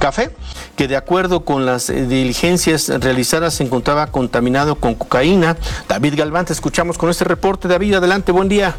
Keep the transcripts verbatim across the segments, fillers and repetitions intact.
café, que de acuerdo con las diligencias realizadas se encontraba contaminado con cocaína. David Galván, te escuchamos con este reporte. David, adelante, buen día.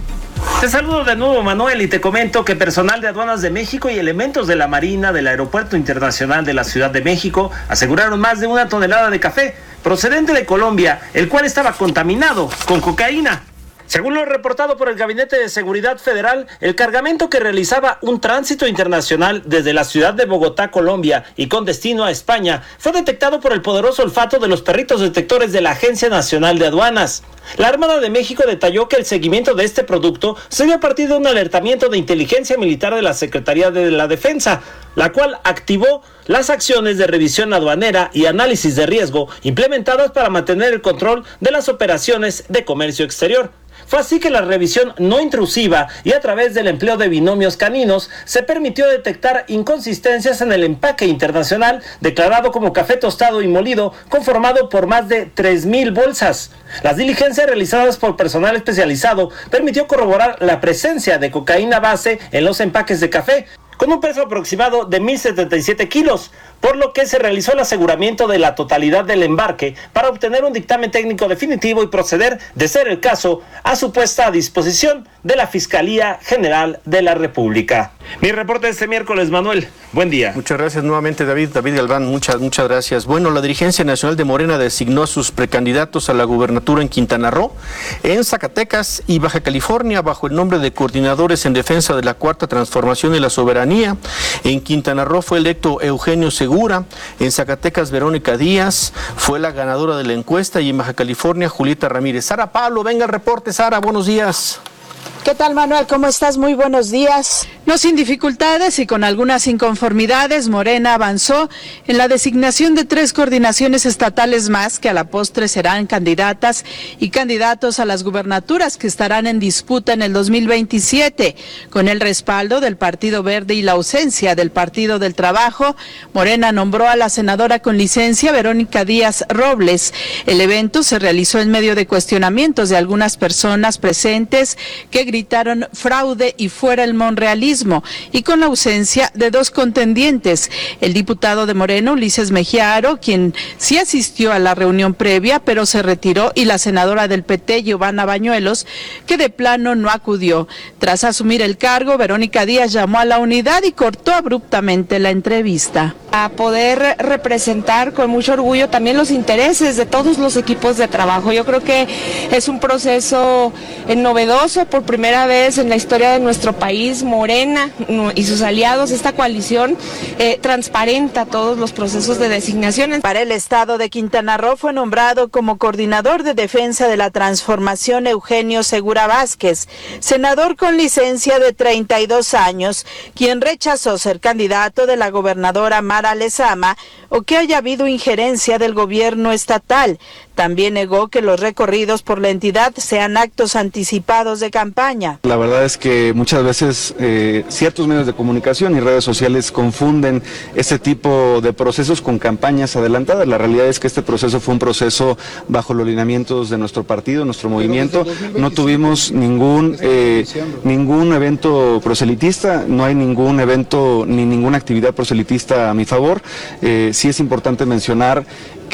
Te saludo de nuevo, Manuel, y te comento que personal de Aduanas de México y elementos de la Marina del Aeropuerto Internacional de la Ciudad de México aseguraron más de una tonelada de café procedente de Colombia, el cual estaba contaminado con cocaína. Según lo reportado por el Gabinete de Seguridad Federal, el cargamento que realizaba un tránsito internacional desde la ciudad de Bogotá, Colombia, y con destino a España, fue detectado por el poderoso olfato de los perritos detectores de la Agencia Nacional de Aduanas. La Armada de México detalló que el seguimiento de este producto se dio a partir de un alertamiento de inteligencia militar de la Secretaría de la Defensa, la cual activó las acciones de revisión aduanera y análisis de riesgo implementadas para mantener el control de las operaciones de comercio exterior. Fue así que la revisión no intrusiva y a través del empleo de binomios caninos se permitió detectar inconsistencias en el empaque internacional declarado como café tostado y molido, conformado por más de tres mil bolsas. Las diligencias realizadas por personal especializado permitió corroborar la presencia de cocaína base en los empaques de café, con un peso aproximado de mil setenta y siete kilos, por lo que se realizó el aseguramiento de la totalidad del embarque para obtener un dictamen técnico definitivo y proceder, de ser el caso, a su puesta a disposición de la Fiscalía General de la República. Mi reporte este miércoles, Manuel. Buen día. Muchas gracias nuevamente, David. David Galván, muchas, muchas gracias. Bueno, la dirigencia nacional de Morena designó a sus precandidatos a la gubernatura en Quintana Roo, en Zacatecas y Baja California, bajo el nombre de Coordinadores en Defensa de la Cuarta Transformación y la Soberanía. En Quintana Roo fue electo Eugenio Segura, en Zacatecas Verónica Díaz fue la ganadora de la encuesta y en Baja California Julieta Ramírez. Sara Pablo, venga el reporte. Sara, buenos días. ¿Qué tal, Manuel? ¿Cómo estás? Muy buenos días. No sin dificultades y con algunas inconformidades, Morena avanzó en la designación de tres coordinaciones estatales más que a la postre serán candidatas y candidatos a las gubernaturas que estarán en disputa en el dos mil veintisiete. Con el respaldo del Partido Verde y la ausencia del Partido del Trabajo, Morena nombró a la senadora con licencia Verónica Díaz Robles. El evento se realizó en medio de cuestionamientos de algunas personas presentes que gritaron fraude y fuera el monrealismo, y con la ausencia de dos contendientes, el diputado de Morena, Ulises Mejía Aro, quien sí asistió a la reunión previa, pero se retiró, y la senadora del P T, Giovanna Bañuelos, que de plano no acudió. Tras asumir el cargo, Verónica Díaz llamó a la unidad y cortó abruptamente la entrevista. A poder representar con mucho orgullo también los intereses de todos los equipos de trabajo. Yo creo que es un proceso novedoso, por primera vez en la historia de nuestro país. Morena y sus aliados, esta coalición eh, transparenta todos los procesos de designación. Para el estado de Quintana Roo fue nombrado como coordinador de defensa de la transformación Eugenio Segura Vázquez, senador con licencia de treinta y dos años, quien rechazó ser candidato de la gobernadora Mara Lezama o que haya habido injerencia del gobierno estatal. También negó que los recorridos por la entidad sean actos anticipados de campaña. La verdad es que muchas veces eh, ciertos medios de comunicación y redes sociales confunden este tipo de procesos con campañas adelantadas. La realidad es que este proceso fue un proceso bajo los lineamientos de nuestro partido, nuestro movimiento. No tuvimos ningún, eh, ningún evento proselitista, no hay ningún evento ni ninguna actividad proselitista a mi favor. Eh, sí es importante mencionar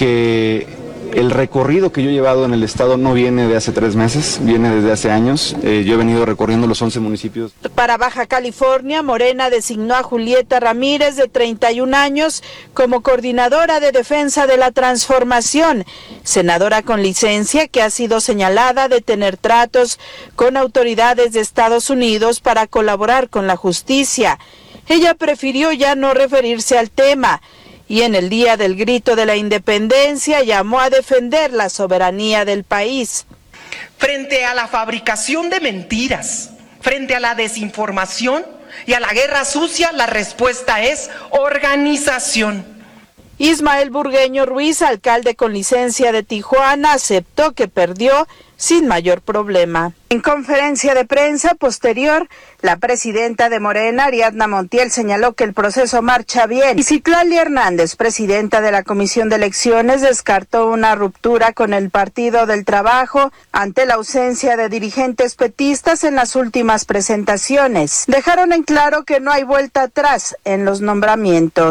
que el recorrido que yo he llevado en el estado no viene de hace tres meses, viene desde hace años. Eh, yo he venido recorriendo los once municipios. Para Baja California, Morena designó a Julieta Ramírez, de treinta y un años, como coordinadora de defensa de la transformación, senadora con licencia que ha sido señalada de tener tratos con autoridades de Estados Unidos para colaborar con la justicia. Ella prefirió ya no referirse al tema, y en el Día del Grito de la Independencia llamó a defender la soberanía del país. Frente a la fabricación de mentiras, frente a la desinformación y a la guerra sucia, la respuesta es organización. Ismael Burgueño Ruiz, alcalde con licencia de Tijuana, aceptó que perdió sin mayor problema. En conferencia de prensa posterior, la presidenta de Morena, Ariadna Montiel, señaló que el proceso marcha bien. Y Citlali Hernández, presidenta de la Comisión de Elecciones, descartó una ruptura con el Partido del Trabajo ante la ausencia de dirigentes petistas en las últimas presentaciones. Dejaron en claro que no hay vuelta atrás en los nombramientos.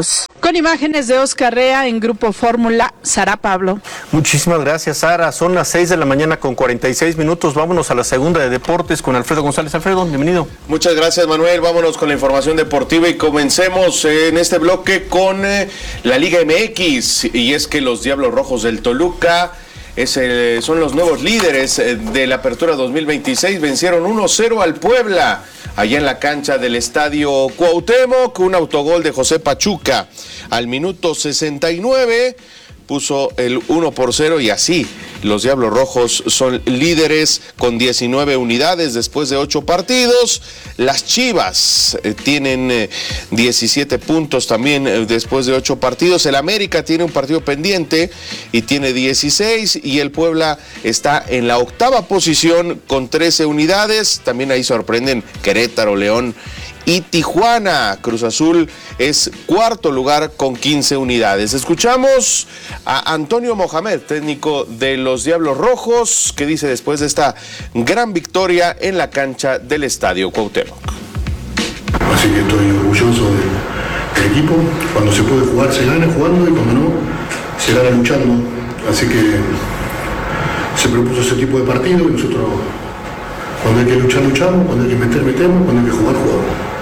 Con imágenes de Oscar Rea en Grupo Fórmula, Sara Pablo. Muchísimas gracias, Sara. Son las seis de la mañana con cuarenta y seis minutos. Vámonos a la segunda de deportes con Alfredo González. Alfredo, bienvenido. Muchas gracias, Manuel. Vámonos con la información deportiva y comencemos en este bloque con eh, la Liga M X. Y es que los Diablos Rojos del Toluca Es el, son los nuevos líderes de la Apertura dos mil veintiséis, vencieron uno cero al Puebla, allá en la cancha del Estadio Cuauhtémoc, un autogol de José Pachuca al minuto sesenta y nueve, puso el uno por cero y así los Diablos Rojos son líderes con diecinueve unidades después de ocho partidos. Las Chivas eh, tienen eh, diecisiete puntos también eh, después de ocho partidos. El América tiene un partido pendiente y tiene dieciséis, y el Puebla está en la octava posición con trece unidades. También ahí sorprenden Querétaro, León y Tijuana. Cruz Azul es cuarto lugar con quince unidades. Escuchamos a Antonio Mohamed, técnico de los Diablos Rojos, que dice después de esta gran victoria en la cancha del Estadio Cuauhtémoc. Así que estoy orgulloso de, del equipo. Cuando se puede jugar se gana jugando, y cuando no se gana luchando. Así que se propuso ese tipo de partido y nosotros, cuando hay que luchar luchamos, cuando hay que meter metemos, cuando hay que jugar jugamos.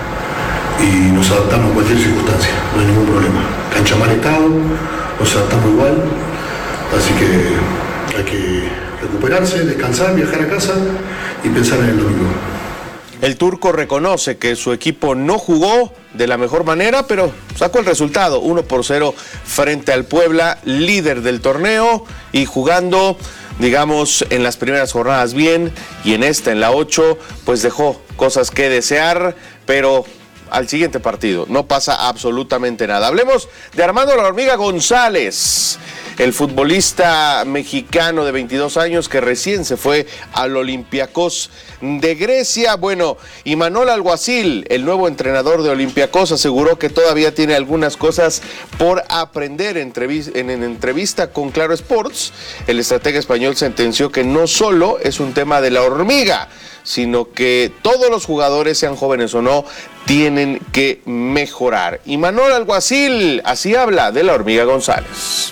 Y nos adaptamos a cualquier circunstancia, no hay ningún problema. Cancha mal estado, nos adaptamos igual, así que hay que recuperarse, descansar, viajar a casa y pensar en el domingo. El turco reconoce que su equipo no jugó de la mejor manera, pero sacó el resultado, uno por cero frente al Puebla, líder del torneo, y jugando, digamos, en las primeras jornadas bien, y en esta, en la ocho, pues dejó cosas que desear, pero al siguiente partido no pasa absolutamente nada. Hablemos de Armando La Hormiga González, el futbolista mexicano de veintidós años que recién se fue al Olympiacos de Grecia. Bueno, Imanol Alguacil, el nuevo entrenador de Olympiacos, aseguró que todavía tiene algunas cosas por aprender. En entrevista con Claro Sports, el estratega español sentenció que no solo es un tema de La Hormiga, sino que todos los jugadores, sean jóvenes o no, tienen que mejorar. Imanol Alguacil así habla de La Hormiga González.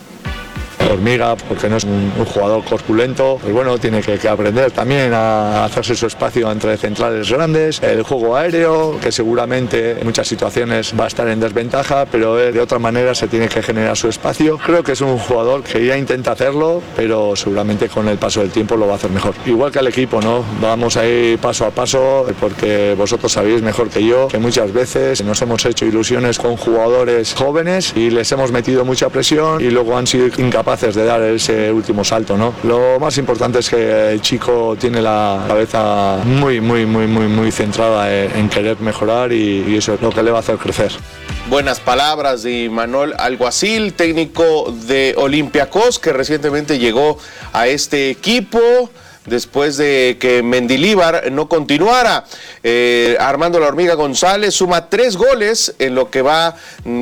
Hormiga, porque no es un, un jugador corpulento, pues bueno, tiene que, que aprender también a hacerse su espacio entre centrales grandes, el juego aéreo, que seguramente en muchas situaciones va a estar en desventaja, pero de otra manera se tiene que generar su espacio. Creo que es un jugador que ya intenta hacerlo, pero seguramente con el paso del tiempo lo va a hacer mejor. Igual que al equipo, ¿no? Vamos a ir paso a paso, porque vosotros sabéis mejor que yo que muchas veces nos hemos hecho ilusiones con jugadores jóvenes y les hemos metido mucha presión y luego han sido incapaces de dar ese último salto, ¿no? Lo más importante es que el chico tiene la cabeza muy, muy, muy, muy, muy centrada en querer mejorar, y, y eso es lo que le va a hacer crecer. Buenas palabras de Imanol Alguacil, técnico de Olympiacos, que recientemente llegó a este equipo después de que Mendilíbar no continuara. Eh, Armando La Hormiga González suma tres goles en lo que va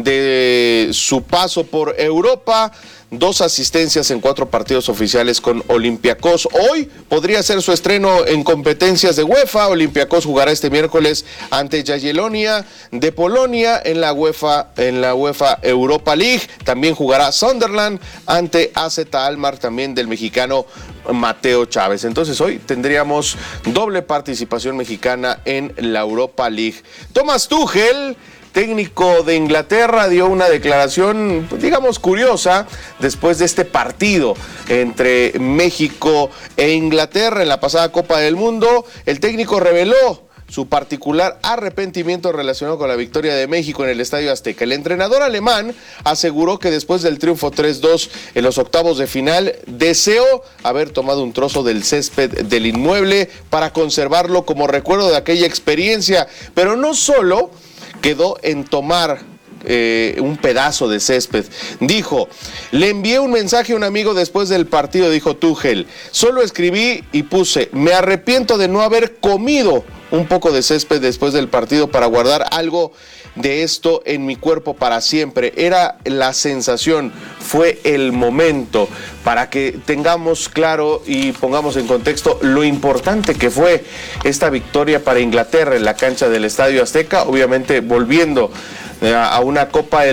de su paso por Europa, dos asistencias en cuatro partidos oficiales con Olympiacos. Hoy podría ser su estreno en competencias de UEFA. Olympiacos jugará este miércoles ante Jagiellonia de Polonia en la UEFA, en la UEFA Europa League. También jugará Sunderland ante A Z Alkmaar, también del mexicano Mateo Chávez. Entonces hoy tendríamos doble participación mexicana en la Europa League. Thomas Tuchel, técnico de Inglaterra, dio una declaración, digamos, curiosa después de este partido entre México e Inglaterra en la pasada Copa del Mundo. El técnico reveló su particular arrepentimiento relacionado con la victoria de México en el Estadio Azteca. El entrenador alemán aseguró que después del triunfo tres dos en los octavos de final, deseó haber tomado un trozo del césped del inmueble para conservarlo como recuerdo de aquella experiencia, pero no solo quedó en tomar eh, un pedazo de césped. Dijo: le envié un mensaje a un amigo después del partido, dijo Tuchel. Solo escribí y puse: me arrepiento de no haber comido un poco de césped después del partido para guardar algo de esto en mi cuerpo para siempre. Era la sensación, fue el momento, para que tengamos claro y pongamos en contexto lo importante que fue esta victoria para Inglaterra en la cancha del Estadio Azteca, obviamente volviendo a una Copa del Mundo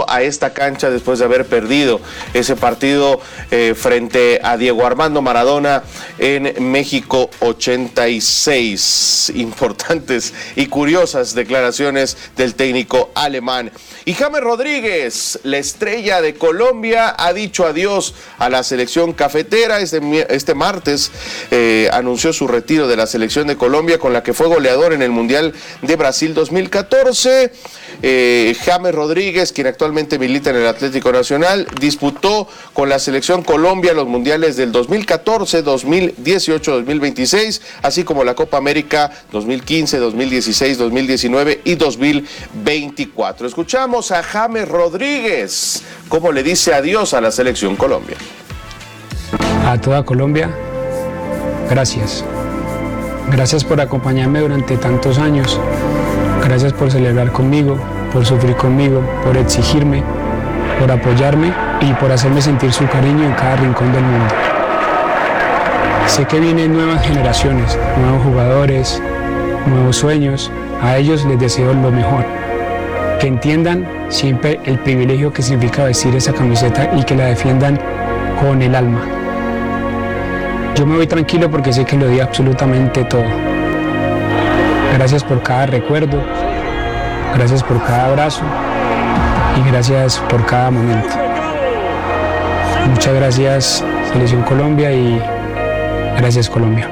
regresó a esta cancha después de haber perdido ese partido eh, frente a Diego Armando Maradona en México ochenta y seis. Importantes y curiosas declaraciones del técnico alemán. Y James Rodríguez, la estrella de Colombia, ha dicho adiós a la selección cafetera. Este, este martes eh, anunció su retiro de la selección de Colombia, con la que fue goleador en el Mundial de Brasil dos mil catorce. Eh, James Rodríguez, quien actualmente milita en el Atlético Nacional, disputó con la selección Colombia los mundiales del dos mil catorce, dos mil dieciocho, dos mil veintiséis, así como la Copa América dos mil quince, dos mil dieciséis, dos mil diecinueve y dos mil veinticuatro. Escuchamos a James Rodríguez cómo le dice adiós a la selección Colombia. A toda Colombia, gracias. Gracias por acompañarme durante tantos años. Gracias por celebrar conmigo, por sufrir conmigo, por exigirme, por apoyarme y por hacerme sentir su cariño en cada rincón del mundo. Sé que vienen nuevas generaciones, nuevos jugadores, nuevos sueños. A ellos les deseo lo mejor. Que entiendan siempre el privilegio que significa vestir esa camiseta y que la defiendan con el alma. Yo me voy tranquilo porque sé que lo di absolutamente todo. Gracias por cada recuerdo, gracias por cada abrazo y gracias por cada momento. Muchas gracias, Selección Colombia, y gracias, Colombia.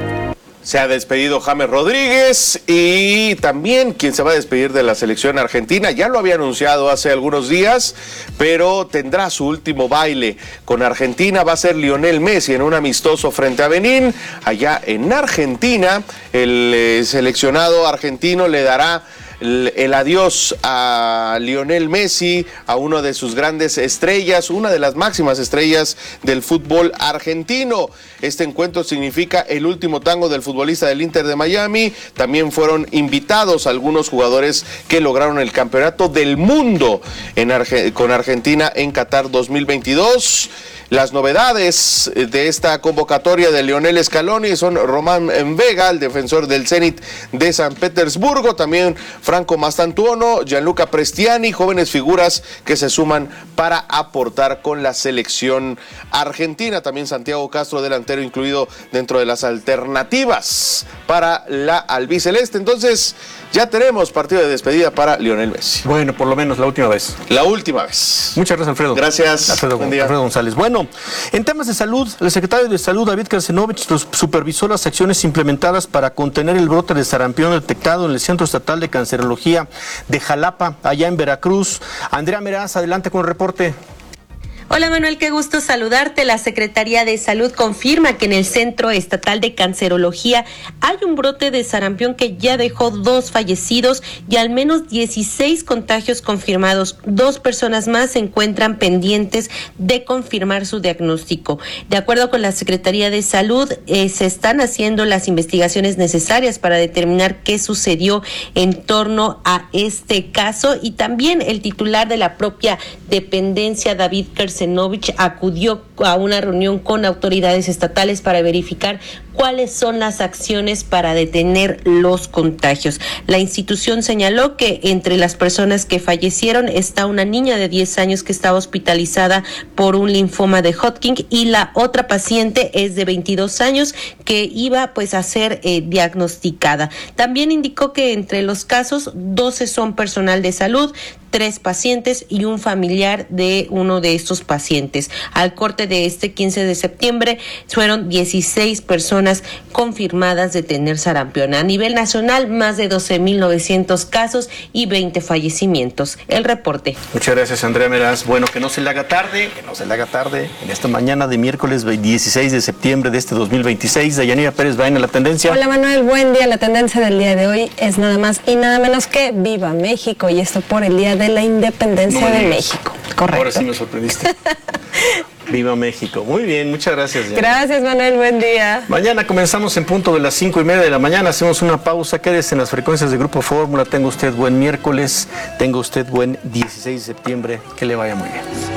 Se ha despedido James Rodríguez, y también quien se va a despedir de la selección argentina, ya lo había anunciado hace algunos días, pero tendrá su último baile con Argentina, va a ser Lionel Messi en un amistoso frente a Benín. Allá en Argentina, el eh, seleccionado argentino le dará el, el adiós a Lionel Messi, a uno de sus grandes estrellas, una de las máximas estrellas del fútbol argentino. Este encuentro significa el último tango del futbolista del Inter de Miami. También fueron invitados algunos jugadores que lograron el campeonato del mundo en Arge- con Argentina en Qatar dos mil veintidós. Las novedades de esta convocatoria de Lionel Scaloni son Román Vega, el defensor del Zenit de San Petersburgo, también Franco Mastantuono, Gianluca Prestiani, jóvenes figuras que se suman para aportar con la selección argentina. También Santiago Castro, delantero, incluido dentro de las alternativas para la albiceleste. Entonces, ya tenemos partido de despedida para Lionel Messi. Bueno, por lo menos la última vez. La última vez. Muchas gracias, Alfredo. Gracias. Alfredo, Buen día. Alfredo González. Bueno, en temas de salud, el secretario de Salud, David Krecenovich, supervisó las acciones implementadas para contener el brote de sarampión detectado en el Centro Estatal de Cancerología de Jalapa, allá en Veracruz. Andrea Meraz, adelante con el reporte. Hola Manuel, qué gusto saludarte. La Secretaría de Salud confirma que en el Centro Estatal de Cancerología hay un brote de sarampión que ya dejó dos fallecidos y al menos dieciséis contagios confirmados. Dos personas más se encuentran pendientes de confirmar su diagnóstico. De acuerdo con la Secretaría de Salud, eh, se están haciendo las investigaciones necesarias para determinar qué sucedió en torno a este caso, y también el titular de la propia dependencia, David Krecenovich, acudió a una reunión con autoridades estatales para verificar cuáles son las acciones para detener los contagios. La institución señaló que entre las personas que fallecieron está una niña de diez años que estaba hospitalizada por un linfoma de Hodgkin, y la otra paciente es de veintidós años que iba pues a ser eh, diagnosticada. También indicó que entre los casos, doce son personal de salud, tres pacientes y un familiar de uno de estos pacientes. Al corte de este quince de septiembre fueron dieciséis personas confirmadas de tener sarampión. A nivel nacional, más de doce mil novecientos casos y veinte fallecimientos. El reporte. Muchas gracias, Andrea Meraz. Bueno, que no se le haga tarde, que no se le haga tarde en esta mañana de miércoles dieciséis de septiembre de este dos mil veintiséis. Dayanira Pérez va en la tendencia. Hola Manuel, buen día. La tendencia del día de hoy es nada más y nada menos que Viva México, y esto por el Día de la Independencia no de digas. México. Correcto. Ahora sí me sorprendiste. Viva México. Muy bien, muchas gracias. Diana. Gracias, Manuel, buen día. Mañana comenzamos en punto de las cinco y media de la mañana. Hacemos una pausa. Quédese en las frecuencias de Grupo Fórmula. Tenga usted buen miércoles. Tenga usted buen dieciséis de septiembre. Que le vaya muy bien.